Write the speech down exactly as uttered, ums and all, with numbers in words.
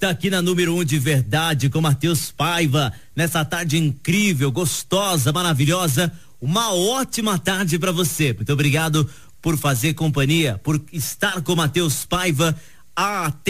tá aqui na número um de verdade com Matheus Paiva, nessa tarde incrível, gostosa, maravilhosa, uma ótima tarde para você. Muito obrigado por fazer companhia, por estar com Matheus Paiva até